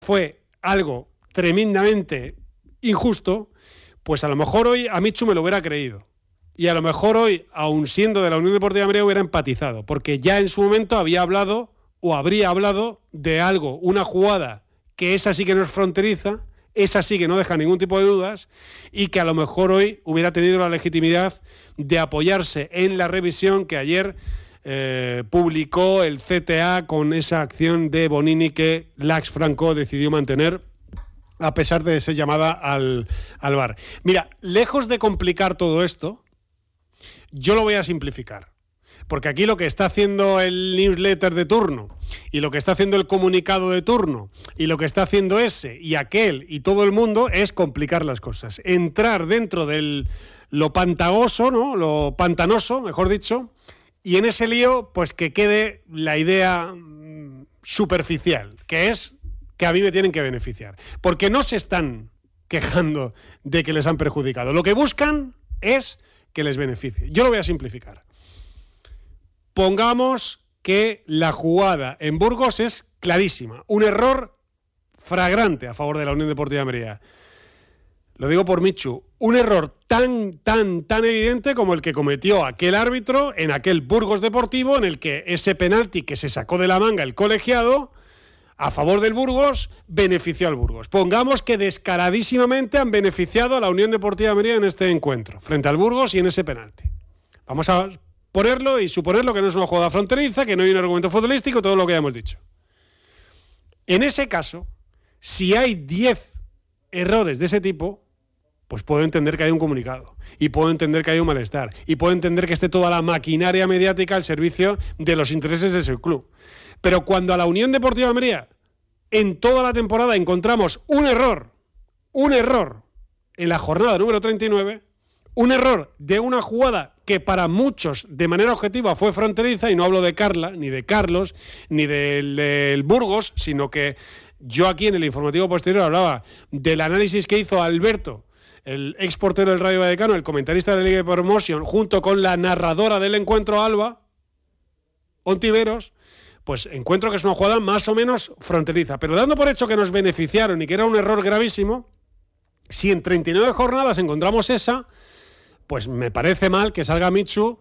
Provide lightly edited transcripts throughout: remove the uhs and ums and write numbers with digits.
fue algo tremendamente injusto, pues a lo mejor hoy a Michu me lo hubiera creído. Y a lo mejor hoy, aun siendo de la Unión Deportiva Almería, hubiera empatizado, porque ya en su momento había hablado o habría hablado de algo, una jugada que esa sí que no es fronteriza, esa sí que no deja ningún tipo de dudas, y que a lo mejor hoy hubiera tenido la legitimidad de apoyarse en la revisión que ayer publicó el CTA con esa acción de Bonini que Lax Franco decidió mantener a pesar de ser llamada al VAR. Mira, lejos de complicar todo esto, yo lo voy a simplificar. Porque aquí lo que está haciendo el newsletter de turno y lo que está haciendo el comunicado de turno y lo que está haciendo ese y aquel y todo el mundo es complicar las cosas. Entrar dentro de lo pantagoso, ¿no? Lo pantanoso, mejor dicho, y en ese lío pues que quede la idea superficial, que es que a Vive tienen que beneficiar. Porque no se están quejando de que les han perjudicado. Lo que buscan es que les beneficie. Yo lo voy a simplificar. Pongamos que la jugada en Burgos es clarísima. Un error flagrante a favor de la Unión Deportiva Almería. Lo digo por Michu. Un error tan evidente como el que cometió aquel árbitro en aquel Burgos Deportivo, en el que ese penalti que se sacó de la manga el colegiado a favor del Burgos benefició al Burgos. Pongamos que descaradísimamente han beneficiado a la Unión Deportiva Almería en este encuentro, frente al Burgos y en ese penalti. Vamos a ponerlo y suponerlo que no es una jugada fronteriza, que no hay un argumento futbolístico, todo lo que ya hemos dicho. En ese caso, si hay 10 errores de ese tipo, pues puedo entender que hay un comunicado, y puedo entender que hay un malestar, y puedo entender que esté toda la maquinaria mediática al servicio de los intereses de ese club. Pero cuando a la Unión Deportiva Almería, en toda la temporada, encontramos un error en la jornada número 39, un error de una jugada que para muchos de manera objetiva fue fronteriza, y no hablo de Carla, ni de Carlos, ni del Burgos, sino que yo aquí en el informativo posterior hablaba del análisis que hizo Alberto, el ex portero del Rayo Vallecano, el comentarista de la Liga de Promotion, junto con la narradora del encuentro, Alba Ontiveros, pues encuentro que es una jugada más o menos fronteriza. Pero dando por hecho que nos beneficiaron y que era un error gravísimo, si en 39 jornadas encontramos esa, pues me parece mal que salga Michu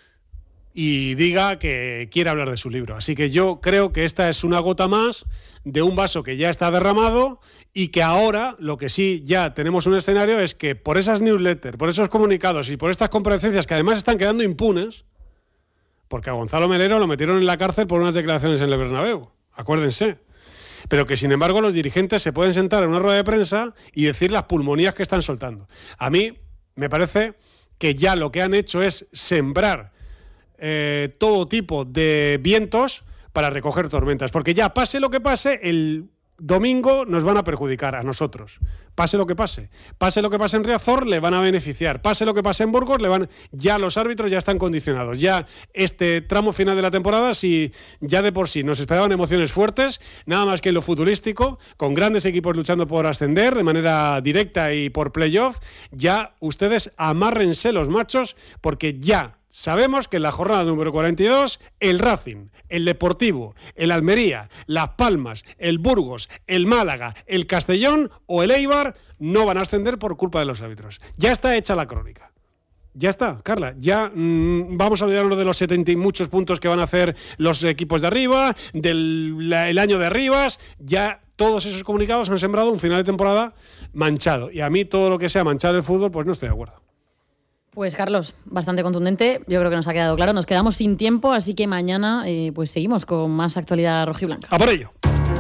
y diga que quiere hablar de su libro. Así que yo creo que esta es una gota más de un vaso que ya está derramado, y que ahora lo que sí ya tenemos un escenario es que por esas newsletters, por esos comunicados y por estas comparecencias que además están quedando impunes, porque a Gonzalo Melero lo metieron en la cárcel por unas declaraciones en el Bernabéu, acuérdense, pero que sin embargo los dirigentes se pueden sentar en una rueda de prensa y decir las pulmonías que están soltando. A mí me parece que ya lo que han hecho es sembrar todo tipo de vientos para recoger tormentas, porque ya pase lo que pase, el domingo nos van a perjudicar a nosotros. Pase lo que pase en Riazor, le van a beneficiar. Pase lo que pase en Burgos, ya los árbitros ya están condicionados. Ya este tramo final de la temporada, si ya de por sí nos esperaban emociones fuertes, nada más que en lo futbolístico, con grandes equipos luchando por ascender de manera directa y por playoff, ya ustedes amárrense los machos, porque ya sabemos que en la jornada número 42, el Racing, el Deportivo, el Almería, Las Palmas, el Burgos, el Málaga, el Castellón o el Eibar no van a ascender por culpa de los árbitros. Ya está hecha la crónica. Ya está, Carla. Ya vamos a olvidarnos de los 70 y muchos puntos que van a hacer los equipos de arriba, el año de Arribas. Ya todos esos comunicados han sembrado un final de temporada manchado. Y a mí todo lo que sea manchar el fútbol, pues no estoy de acuerdo. Pues Carlos, bastante contundente, yo creo que nos ha quedado claro, nos quedamos sin tiempo, así que mañana pues seguimos con más actualidad rojiblanca. ¡A por ello!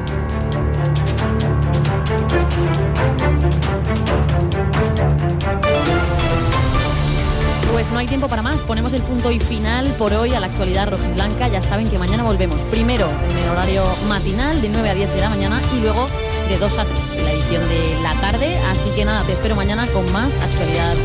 Pues no hay tiempo para más, ponemos el punto y final por hoy a la actualidad rojiblanca. Ya saben que mañana volvemos, primero en el horario matinal de 9 a 10 de la mañana y luego de 2 a 3 en la edición de la tarde, así que nada, te espero mañana con más actualidad